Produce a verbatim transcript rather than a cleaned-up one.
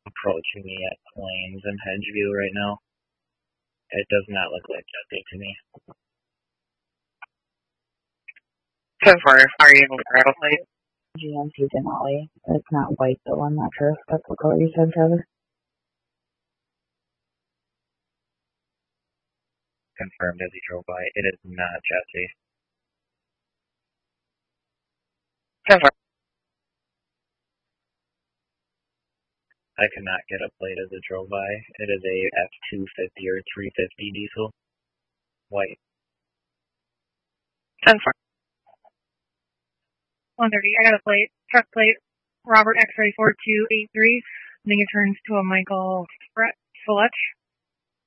approaching me at Plains and Hedgeview right now. It does not look like Jesse to me. ten four, are you able to grab a plate? G M C Denali. It's not white though, I'm not sure if that's what color you said, Trevor. Confirmed as he drove by. It is not Jesse. ten four. I could not get a plate as it drove by. It is a F two fifty or three fifty diesel. White. ten four. one thirty, I got a plate. Truck plate. Robert X-ray four two eight three. I think it turns to a Michael Brett Soletch.